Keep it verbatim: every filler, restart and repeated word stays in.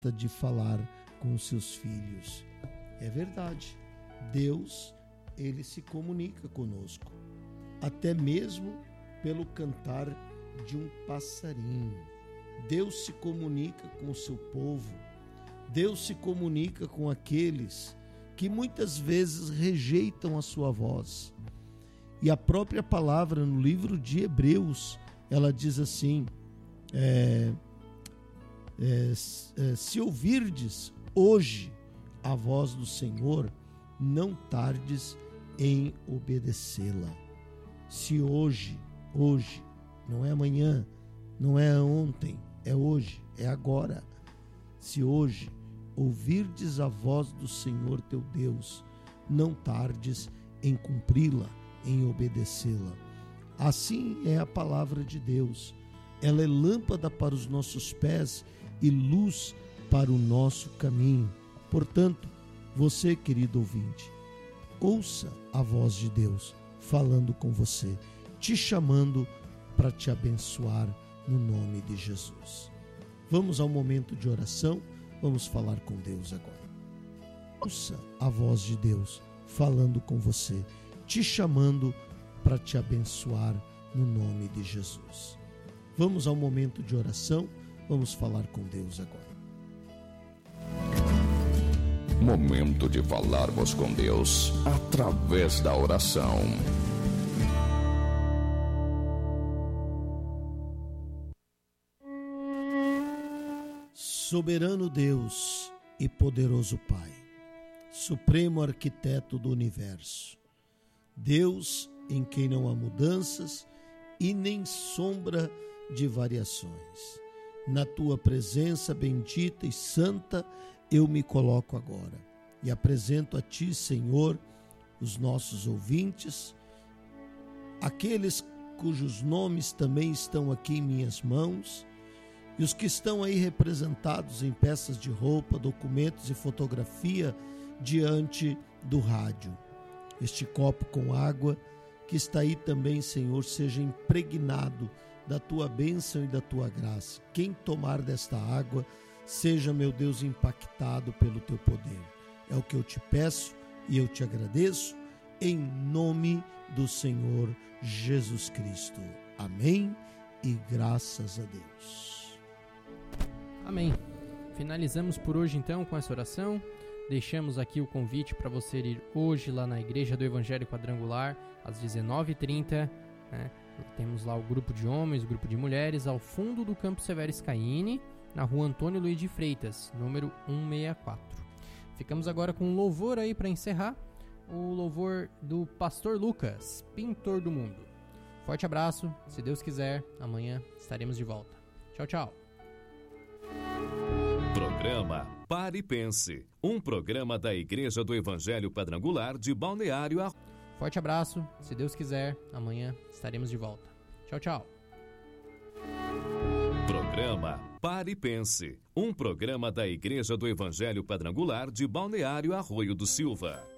de falar com seus filhos. É verdade, Deus, ele se comunica conosco, até mesmo pelo cantar de um passarinho. Deus se comunica com o seu povo, Deus se comunica com aqueles que muitas vezes rejeitam a sua voz. E a própria palavra no livro de Hebreus, ela diz assim, é, é, é, se ouvirdes hoje a voz do Senhor, não tardes em obedecê-la. Se hoje, hoje, não é amanhã, não é ontem, é hoje, é agora. Se hoje ouvirdes a voz do Senhor teu Deus, não tardes em cumpri-la, em obedecê-la. Assim é a palavra de Deus. Ela é lâmpada para os nossos pés e luz para o nosso caminho. Portanto, você, querido ouvinte, ouça a voz de Deus falando com você, te chamando para te abençoar no nome de Jesus. Vamos ao momento de oração, vamos falar com Deus agora. Ouça a voz de Deus falando com você, te chamando para te abençoar no nome de Jesus. Vamos ao momento de oração, vamos falar com Deus agora. Momento de falarmos com Deus através da oração. Soberano Deus e poderoso Pai, Supremo Arquiteto do Universo, Deus em quem não há mudanças e nem sombra de variações. Na tua presença bendita e santa, eu me coloco agora e apresento a ti, Senhor, os nossos ouvintes, aqueles cujos nomes também estão aqui em minhas mãos e os que estão aí representados em peças de roupa, documentos e fotografia diante do rádio. Este copo com água que está aí também, Senhor, seja impregnado da tua bênção e da tua graça. Quem tomar desta água, seja, meu Deus, impactado pelo teu poder. É o que eu te peço e eu te agradeço, em nome do Senhor Jesus Cristo. Amém e graças a Deus. Amém. Finalizamos por hoje então com essa oração. Deixamos aqui o convite para você ir hoje lá na Igreja do Evangelho Quadrangular, às dezenove e trinta, né? Temos lá o grupo de homens, o grupo de mulheres, ao fundo do Campo Severo Scaini, na rua Antônio Luiz de Freitas, número cento e sessenta e quatro. Ficamos agora com um louvor aí para encerrar, o louvor do Pastor Lucas, Pintor do Mundo. Forte abraço, se Deus quiser, amanhã estaremos de volta. Tchau, tchau. Programa Pare e Pense, um programa da Igreja do Evangelho Quadrangular de Balneário Arroio. Forte abraço, se Deus quiser, amanhã estaremos de volta. Tchau, tchau. Programa Pare e Pense, um programa da Igreja do Evangelho Quadrangular de Balneário Arroio do Silva.